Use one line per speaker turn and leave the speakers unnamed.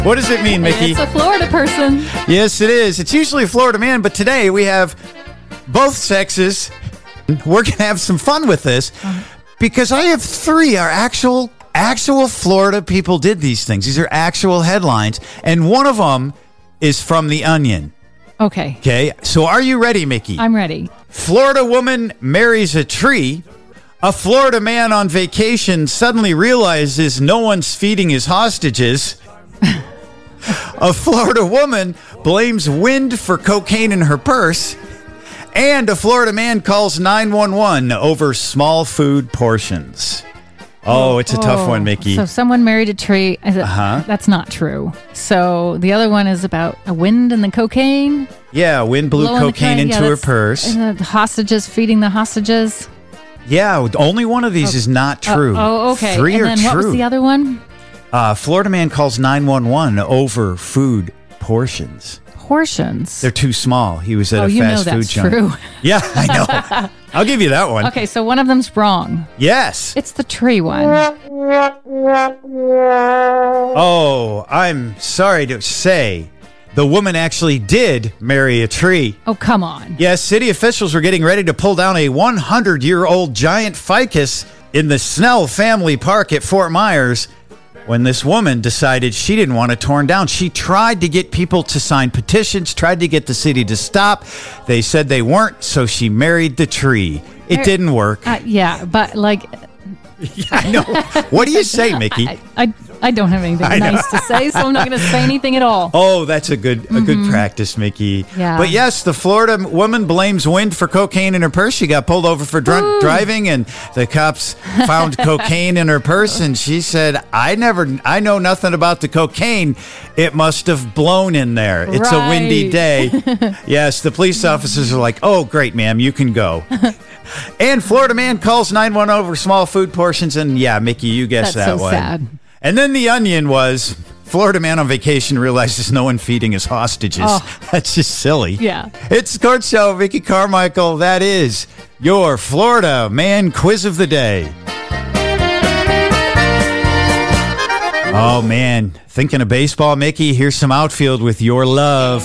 What does it mean, Mickey?
It's a Florida person.
Yes, it is. It's usually a Florida man, but today we have both sexes. We're going to have some fun with this because I have three are actual Florida people did these things. These are actual headlines, and one of them is from The Onion.
Okay.
Okay, so are you ready, Mickey?
I'm ready.
Florida woman marries a tree. A Florida man on vacation suddenly realizes no one's feeding his hostages. A Florida woman blames wind for cocaine in her purse. And a Florida man calls 911 over small food portions. Oh, it's a tough one, Mickey.
So someone married a tree. That's not true. So the other one is about a wind and the cocaine.
Yeah, wind blew cocaine into her purse.
And the hostages feeding the hostages.
Yeah, only one of these is not true.
Okay.
Three
and
are
then
true.
What was the other one?
Florida man calls 911 over food portions.
Portions?
They're too small. He was at a fast food joint.
True.
Yeah, I know. I'll give you that one.
Okay, so one of them's wrong.
Yes.
It's the tree one.
Oh, I'm sorry to say, the woman actually did marry a tree.
Oh, come on.
Yes, city officials were getting ready to pull down a 100-year-old giant ficus in the Snell Family Park at Fort Myers when this woman decided she didn't want it torn down. She tried to get people to sign petitions, tried to get the city to stop. They said they weren't, so she married the tree. It didn't work.
Yeah, but like...
I know. What do you say, Mickey?
I don't have anything nice to say, so I'm not going to say anything at all.
Oh, that's a good practice, Mickey.
Yeah.
But yes, the Florida woman blames wind for cocaine in her purse. She got pulled over for drunk driving, and the cops found cocaine in her purse, and she said, I know nothing about the cocaine. It must have blown in there. It's a windy day. Yes, the police officers are like, oh, great, ma'am, you can go. And Florida man calls 911 over small food portions, and yeah, Mickey, you guessed that one.
That's so sad.
And then The Onion was Florida man on vacation realizes no one feeding his hostages.
Oh.
That's just silly.
Yeah.
It's Court Show, Vicky Carmichael. That is your Florida Man Quiz of the Day. Oh, man. Thinking of baseball, Mickey? Here's some outfield with Your Love.